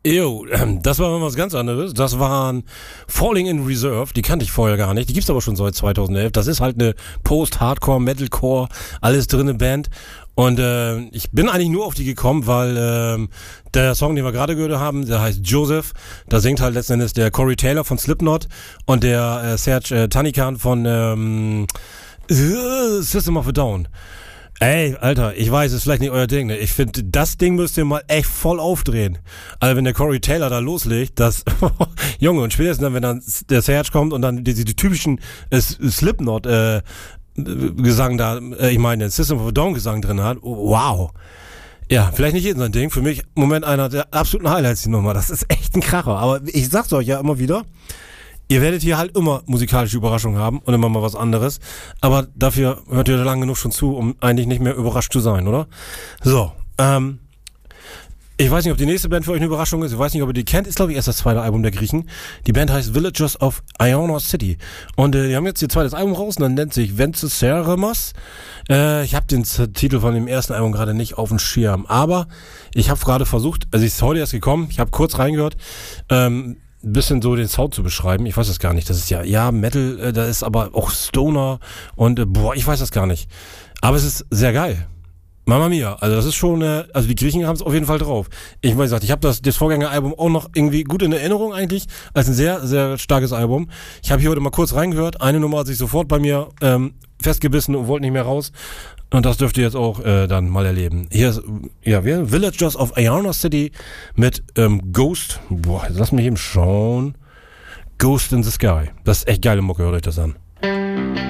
Jo, das war mal was ganz anderes. Das waren Falling in Reserve. Die kannte ich vorher gar nicht. Die gibt's aber schon seit 2011. Das ist halt eine Post-Hardcore, Metalcore, alles drinne Band. Und ich bin eigentlich nur auf die gekommen, weil der Song, den wir gerade gehört haben, der heißt Joseph. Da singt halt letzten Endes der Corey Taylor von Slipknot und der Serj Tankian von System of a Down. Ey, Alter, ich weiß, ist vielleicht nicht euer Ding, ne? Ich finde, das Ding müsst ihr mal echt voll aufdrehen. Also wenn der Corey Taylor da loslegt, das, Junge, und spätestens dann, wenn dann der Serge kommt und dann die typischen Slipknot Gesang da, ich meine, System of a Down Gesang drin hat, wow. Ja, vielleicht nicht jeden sein Ding. Für mich im Moment einer der absoluten Highlights, die Nummer. Das ist echt ein Kracher. Aber ich sag's euch ja immer wieder, ihr werdet hier halt immer musikalische Überraschungen haben und immer mal was anderes. Aber dafür hört ihr lange genug schon zu, um eigentlich nicht mehr überrascht zu sein, oder? So, ich weiß nicht, ob die nächste Band für euch eine Überraschung ist. Ich weiß nicht, ob ihr die kennt. Ist, glaube ich, erst das zweite Album der Griechen. Die Band heißt Villagers of Ionia City. Und die haben jetzt ihr zweites Album raus und dann nennt sich Venceseremos. Ich habe den Titel von dem ersten Album gerade nicht auf dem Schirm. Aber ich habe gerade versucht, also ich ist heute erst gekommen, ich habe kurz reingehört, ein bisschen so den Sound zu beschreiben. Ich weiß das gar nicht. Das ist ja Metal, da ist aber auch Stoner und ich weiß das gar nicht. Aber es ist sehr geil. Mamma mia, also das ist schon, also die Griechen haben es auf jeden Fall drauf. Ich weiß nicht, ich habe das Vorgängeralbum auch noch irgendwie gut in Erinnerung eigentlich, als ein sehr, sehr starkes Album. Ich habe hier heute mal kurz reingehört, eine Nummer hat sich sofort bei mir festgebissen und wollte nicht mehr raus. Und das dürft ihr jetzt auch dann mal erleben. Hier ist, Villagers of Ionia City mit Ghost, jetzt lass mich eben schauen. Ghost in the Sky. Das ist echt geile Mucke, hört euch das an.